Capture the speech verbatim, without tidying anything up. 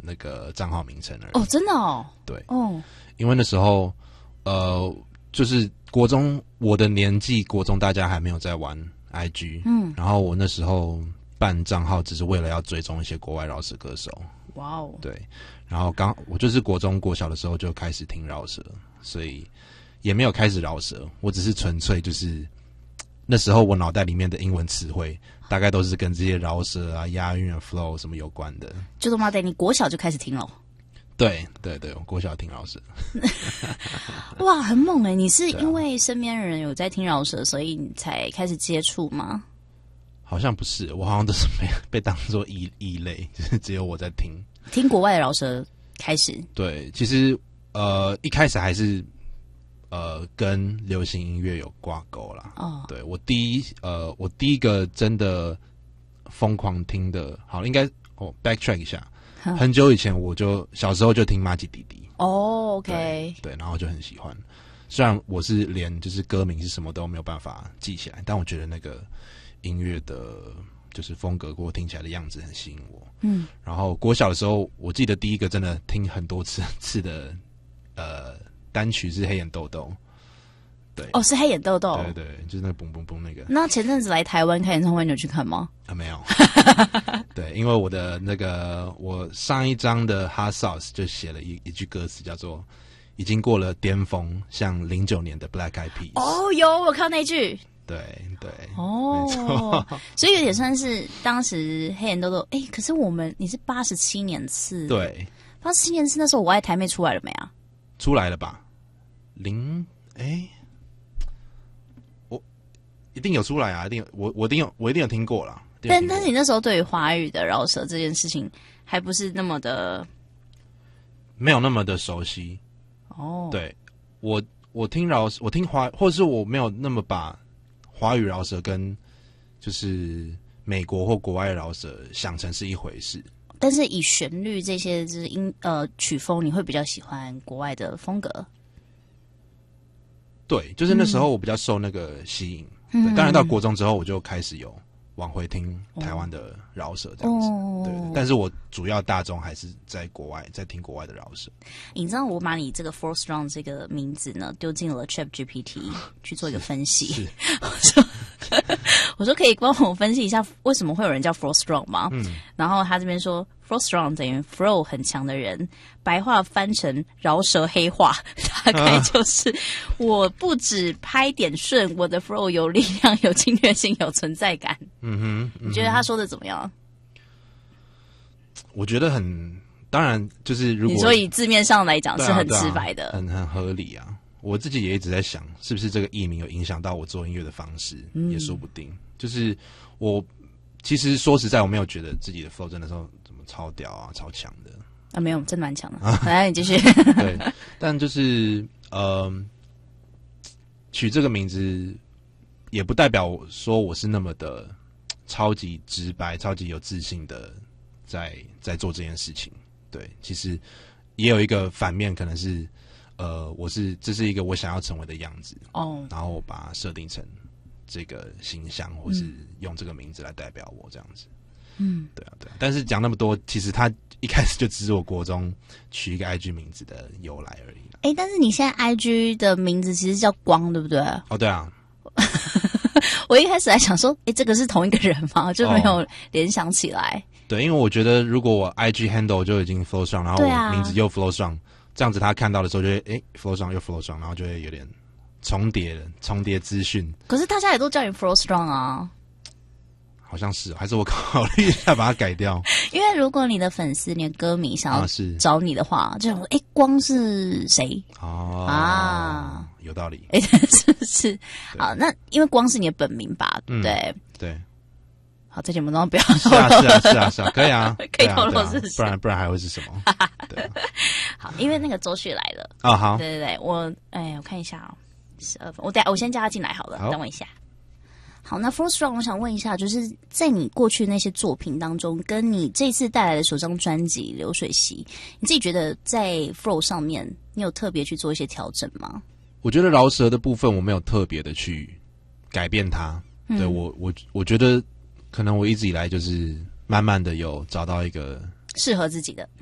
那个账号名称而已。 哦，真的哦。 对， 哦， 因为那时候呃，就是国中我的年纪，国中大家还没有在玩 I G， 嗯，然后我那时候办账号只是为了要追踪一些国外饶舌歌手。 哇哦， 对，然后刚我就是国中国小的时候就开始听饶舌，所以也没有开始饶舌，我只是纯粹就是那时候我脑袋里面的英文词汇大概都是跟这些饶舌啊、押韵啊、flow 什么有关的。 就他妈的，你国小就开始听了？ 对对对，我国小听饶舌。 哇，很猛哎！你是因为身边人有在听饶舌，所以你才开始接触吗？ 好像不是，我好像都是被被当作异异类，就是只有我在听听国外的饶舌开始。 对，其实呃一开始还是呃跟流行音乐有挂钩啦。哦，对我第一呃我第一个真的疯狂听的，好应该哦 backtrack 一下，很久以前我就小时候就听马吉弟弟。 哦 ，OK， 对，对，然后就很喜欢。虽然我是连就是歌名是什么都没有办法记起来，但我觉得那个音乐的就是风格或听起来的样子很吸引我。嗯，然后国小的时候，我记得第一个真的听很多次次的呃单曲是黑眼豆豆。对， 哦，是黑眼豆豆。 对对，就是那个嘣嘣嘣那个。 那前阵子来台湾开演唱会，你有去看吗？ 啊，没有。对，因为我的那个我上一张的 Hot Sauce 就写了一一句歌词，叫做“已经过了巅峰，像零九年的 Black Eyed Peas”。 哦，有我看到那句。 对对， 哦，没错，所以有点算是当时黑眼豆豆。哎、欸，可是我们你是八十七年次， 对， 八十七年次那时候我爱台妹出来了没啊？ 出来了吧？零哎、欸，我一定有出来啊！一定有，我我一定有，我一定有听过啦。 但但是你那时候对于华语的饶舌这件事情还不是那么的， 没有那么的熟悉。哦，对我我听饶我听华，或者是我没有那么把华语饶舌跟就是美国或国外饶舌想成是一回事。 但是以旋律这些就是音呃曲风，你会比较喜欢国外的风格？对， 就是那时候我比较受那个吸引。嗯，对，当然到国中之后，我就开始有往回听台湾的饶舌这样子。哦，对，但是我主要大众还是在国外，在听国外的饶舌。 你知道我把你这个 Four Strong 这个名字呢丢进了 Chat G P T 去做一个分析。我说我说可以帮我分析一下为什么会有人叫 Four Strong 吗？嗯，然后他这边说 Four Strong 等于 flow 很强的人，白话翻成饶舌黑话，大概就是我不止拍点顺，我的 flow 有力量、有侵略性、有存在感。嗯哼，嗯哼，你觉得他说的怎么样？ 我觉得很，当然就是如果你说以字面上来讲是很直白的， 啊啊、很很合理啊。我自己也一直在想，是不是这个艺名有影响到我做音乐的方式，嗯、也说不定。就是我其实说实在，我没有觉得自己的 flow 真的说怎么超屌啊、超强的啊，没有，真的蛮强的。来，你继续。 对，但就是呃，取这个名字也不代表说我是那么的超级直白、超级有自信的在在做这件事情。对，其实也有一个反面，可能是。呃，我是这是一个我想要成为的样子哦， oh. 然后我把它设定成这个形象，或是用这个名字来代表我这样子。嗯，对啊，对啊。但是讲那么多，其实他一开始就只是我国中取一个 I G 名字的由来而已。 哎、欸，但是你现在 I G 的名字其实叫光，对不对？ 哦，对啊。 我一开始还想说，哎、欸，这个是同一个人吗？就没有联想起来。 Oh. 对，因为我觉得如果我 I G handle 就已经 flow 上，然后我名字又 flow 上。这样子他看到的时候就会诶 flow 上又 flow 上，然后就会有点重叠了，重叠资讯。 可是大家也都叫你 flow strong 啊， 好像是，还是我考虑一下把它改掉。 因为如果你的粉丝、你的歌迷想要找你的话，啊、就想说，哎，光是谁？哦啊，有道理。 哎，是不是？好，那因为光是你的本名吧，对不对？ 嗯、对。 好，在节目中不要是啊是啊是啊是啊，可以啊， 可以透露是谁、啊啊，不然不然还会是什么？对、啊， 好，因为那个周旭来了啊、哦，好， 对对对，我哎，我看一下哦，十二分，我等下我先叫他进来好了， 好等我一下。好，那 Four Strong， 我想问一下，就是在你过去那些作品当中，跟你这次带来的首张专辑《流水席》，你自己觉得在 flow 上面，你有特别去做一些调整吗？ 我觉得饶舌的部分我没有特别的去改变它，嗯、对我我我觉得。可能我一直以来就是慢慢的有找到一个适合自己的